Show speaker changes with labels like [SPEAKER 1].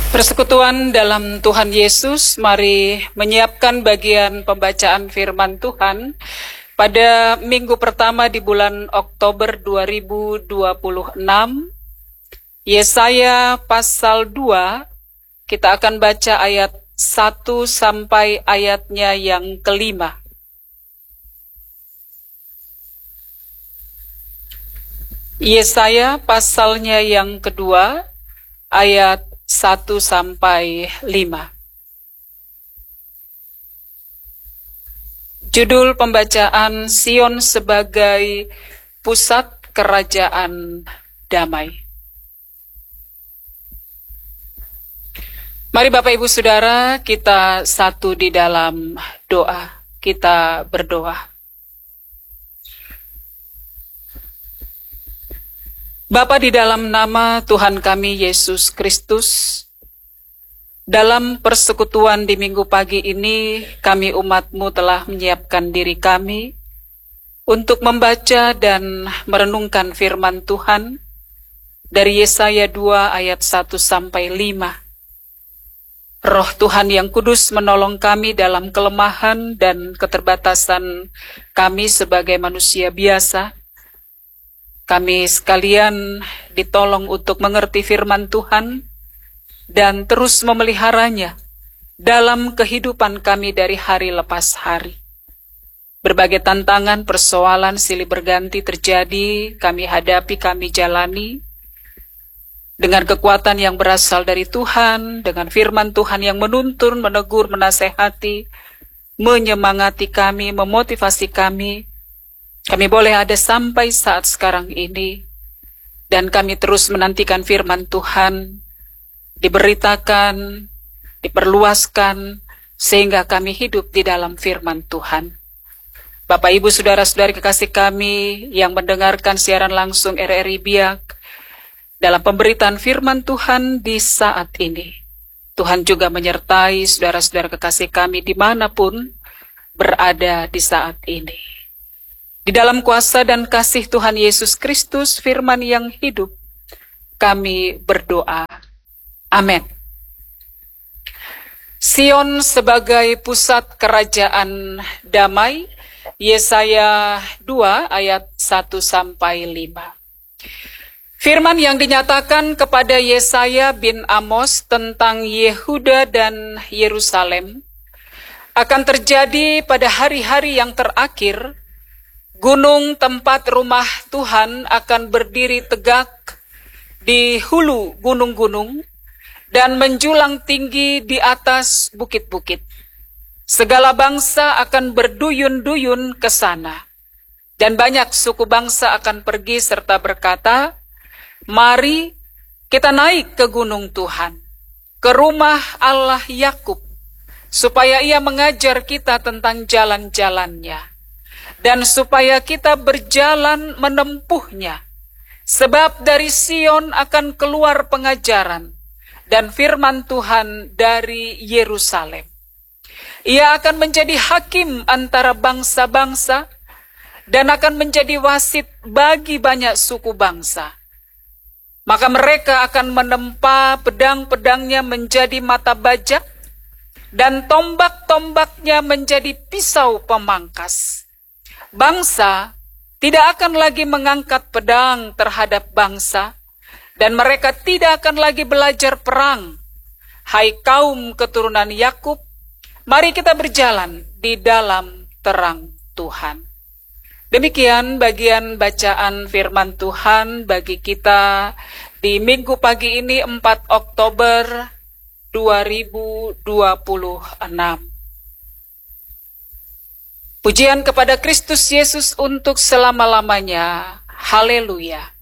[SPEAKER 1] Persekutuan dalam Tuhan Yesus, mari menyiapkan bagian pembacaan firman Tuhan pada minggu pertama di bulan Oktober 2026. Yesaya pasal 2, kita akan baca ayat 1 sampai ayatnya yang kelima. Yesaya pasalnya yang kedua, ayat 1 sampai 5. Judul pembacaan: Sion sebagai pusat kerajaan damai. Mari Bapak Ibu Saudara, kita satu di dalam doa. Kita berdoa. Bapa, di dalam nama Tuhan kami Yesus Kristus, dalam persekutuan di minggu pagi ini, kami umat-Mu telah menyiapkan diri kami untuk membaca dan merenungkan firman Tuhan dari Yesaya 2 ayat 1 sampai 5. Roh Tuhan yang kudus menolong kami dalam kelemahan dan keterbatasan kami sebagai manusia biasa. Kami sekalian ditolong untuk mengerti firman Tuhan dan terus memeliharanya dalam kehidupan kami dari hari lepas hari. Berbagai tantangan, persoalan silih berganti terjadi, kami hadapi, kami jalani dengan kekuatan yang berasal dari Tuhan, dengan firman Tuhan yang menuntun, menegur, menasehati, menyemangati kami, memotivasi kami. Kami boleh ada sampai saat sekarang ini, dan kami terus menantikan firman Tuhan diberitakan, diperluaskan, sehingga kami hidup di dalam firman Tuhan. Bapak, Ibu, Saudara-saudari kekasih kami yang mendengarkan siaran langsung RRI Biak, dalam pemberitaan firman Tuhan di saat ini, Tuhan juga menyertai saudara-saudara kekasih kami dimanapun berada di saat ini. Di dalam kuasa dan kasih Tuhan Yesus Kristus, firman yang hidup, kami berdoa. Amin. Sion sebagai pusat kerajaan damai, Yesaya 2 ayat 1 sampai 5. Firman yang dinyatakan kepada Yesaya bin Amos tentang Yehuda dan Yerusalem akan terjadi pada hari-hari yang terakhir. Gunung tempat rumah Tuhan akan berdiri tegak di hulu gunung-gunung dan menjulang tinggi di atas bukit-bukit. Segala bangsa akan berduyun-duyun ke sana, dan banyak suku bangsa akan pergi serta berkata, "Mari kita naik ke gunung Tuhan, ke rumah Allah Yakub, supaya Ia mengajar kita tentang jalan-jalannya, dan supaya kita berjalan menempuhnya. Sebab dari Sion akan keluar pengajaran dan firman Tuhan dari Yerusalem. Ia akan menjadi hakim antara bangsa-bangsa dan akan menjadi wasit bagi banyak suku bangsa. Maka mereka akan menempa pedang-pedangnya menjadi mata bajak dan tombak-tombaknya menjadi pisau pemangkas. Bangsa tidak akan lagi mengangkat pedang terhadap bangsa, dan mereka tidak akan lagi belajar perang. Hai kaum keturunan Yakub, mari kita berjalan di dalam terang Tuhan." Demikian bagian bacaan firman Tuhan bagi kita di minggu pagi ini 4 Oktober 2026. Pujian kepada Kristus Yesus untuk selama-lamanya. Haleluya.